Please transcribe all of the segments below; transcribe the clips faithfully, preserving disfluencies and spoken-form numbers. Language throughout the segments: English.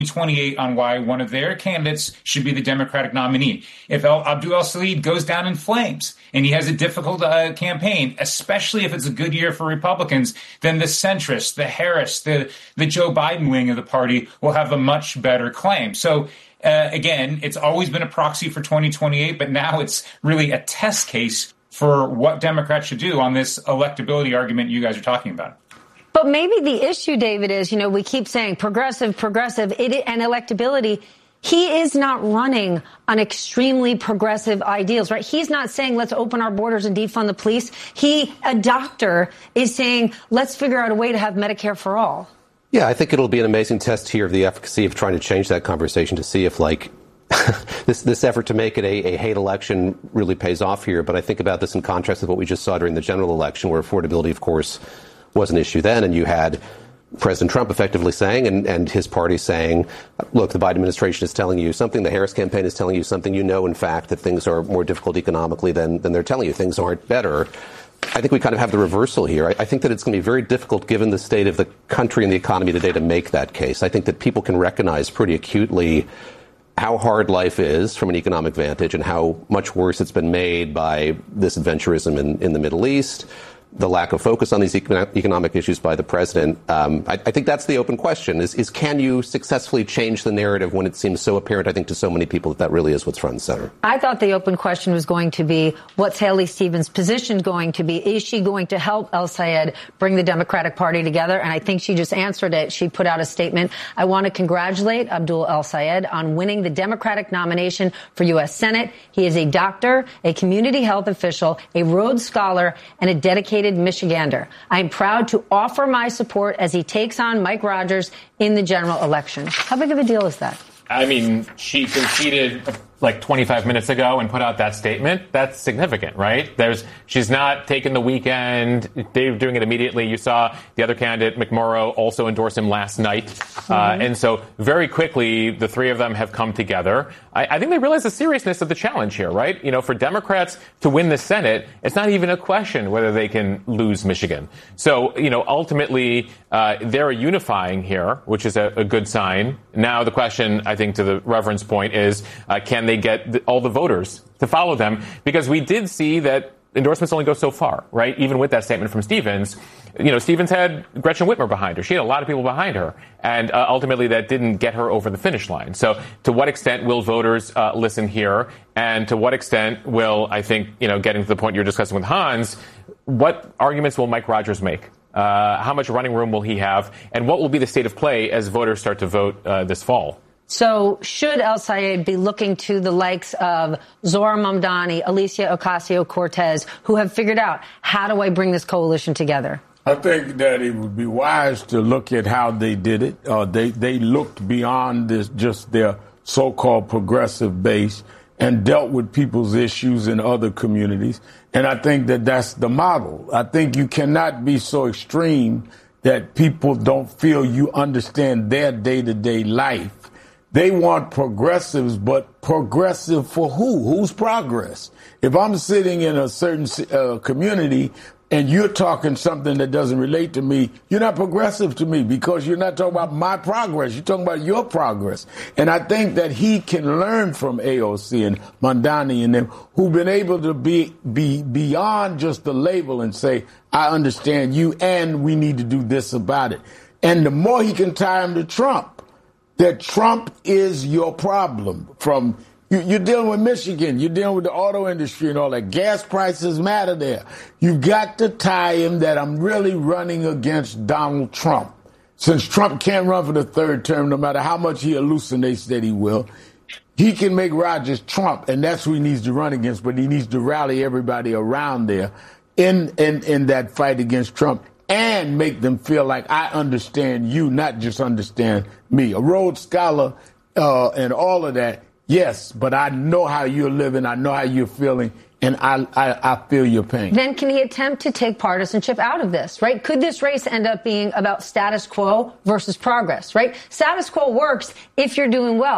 twenty-eight on why one of their candidates should be the Democratic nominee. If El- Abdul El-Sayed goes down in flames and he has a difficult uh, campaign, especially if it's a good year for Republicans, then the centrists, the Harris, the, the Joe Biden wing of the party will have a much better claim. So uh, again, it's always been a proxy for twenty twenty-eight, but now it's really a test case for what Democrats should do on this electability argument you guys are talking about. But maybe the issue, David, is, you know, we keep saying progressive, progressive, it, and electability. He is not running on extremely progressive ideals, right? He's not saying let's open our borders and defund the police. He, a doctor, is saying let's figure out a way to have Medicare for all. Yeah, I think it'll be an amazing test here of the efficacy of trying to change that conversation to see if, like, this this effort to make it a, a hate election really pays off here. But I think about this in contrast with what we just saw during the general election, where affordability, of course, was an issue then, and you had President Trump effectively saying, and, and his party saying, look, the Biden administration is telling you something, the Harris campaign is telling you something, you know, in fact, that things are more difficult economically than, than they're telling you. Things aren't better. I think we kind of have the reversal here. I, I think that it's going to be very difficult, given the state of the country and the economy today, to make that case. I think that people can recognize pretty acutely how hard life is from an economic vantage and how much worse it's been made by this adventurism in, in the Middle East, the lack of focus on these econ- economic issues by the president. Um, I, I think that's the open question, is, is can you successfully change the narrative when it seems so apparent, I think, to so many people that that really is what's front and center? I thought the open question was going to be, what's Haley Stevens' position going to be? Is she going to help El-Sayed bring the Democratic Party together? And I think she just answered it. She put out a statement. I want to congratulate Abdul El-Sayed on winning the Democratic nomination for U S Senate. He is a doctor, a community health official, a Rhodes Scholar, and a dedicated Michigander. I am proud to offer my support as he takes on Mike Rogers in the general election. How big of a deal is that? I mean, she conceded like twenty-five minutes ago and put out that statement. That's significant, right? There's, she's not taking the weekend. They're doing it immediately. You saw the other candidate, McMurrow, also endorse him last night. Mm-hmm. Uh, and so very quickly, the three of them have come together. I, I think they realize the seriousness of the challenge here, right? You know, for Democrats to win the Senate, it's not even a question whether they can lose Michigan. So, you know, ultimately, uh, they're unifying here, which is a, a good sign. Now, the question, I think, to the Reverend's point is, uh, can they get the, all the voters to follow them? Because we did see that endorsements only go so far, right? Even with that statement from Stevens. You know, Stevens had Gretchen Whitmer behind her. She had a lot of people behind her. And uh, ultimately, that didn't get her over the finish line. So to what extent will voters uh, listen here? And to what extent will, I think, you know, getting to the point you're discussing with Hans, what arguments will Mike Rogers make? Uh, how much running room will he have? And what will be the state of play as voters start to vote uh, this fall? So should El-Sayed be looking to the likes of Zohra Mamdani, Alicia Ocasio-Cortez, who have figured out, how do I bring this coalition together? I think that it would be wise to look at how they did it. Uh, they, they looked beyond this, just their so-called progressive base, and dealt with people's issues in other communities. And I think that that's the model. I think you cannot be so extreme that people don't feel you understand their day-to-day life. They want progressives, but progressive for who? Who's progress? If I'm sitting in a certain uh, community and you're talking something that doesn't relate to me, you're not progressive to me because you're not talking about my progress. You're talking about your progress. And I think that he can learn from A O C and Mamdani and them, who've been able to be, be beyond just the label and say, I understand you and we need to do this about it. And the more he can tie him to Trump, that Trump is your problem. From you, you're dealing with Michigan, you're dealing with the auto industry and all that. Gas prices matter there. You've got to tie him that I'm really running against Donald Trump. Since Trump can't run for the third term, no matter how much he hallucinates that he will, he can make Rogers Trump, and that's who he needs to run against. But he needs to rally everybody around there in in, in that fight against Trump, and make them feel like I understand you, not just understand me. A Rhodes Scholar uh, and all of that, yes, but I know how you're living, I know how you're feeling, and I, I, I feel your pain. Then can he attempt to take partisanship out of this, right? Could this race end up being about status quo versus progress, right? Status quo works if you're doing well.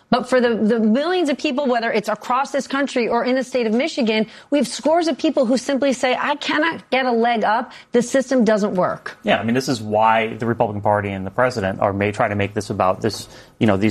But for the, the millions of people, whether it's across this country or in the state of Michigan, we have scores of people who simply say, I cannot get a leg up. The system doesn't work. Yeah, I mean, this is why the Republican Party and the president are may try to make this about this, you know, these